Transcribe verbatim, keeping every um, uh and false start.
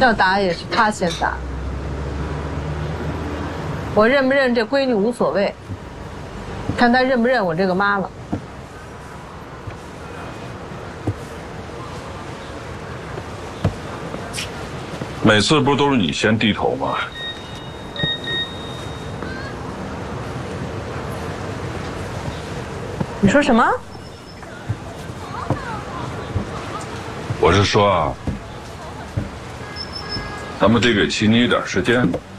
要打也是他先打，我认不认这闺女无所谓，看他认不认我这个妈了。 每次不都是你先低头吗？ 你说什么？ 我是说啊，咱们得给齐妮一点时间。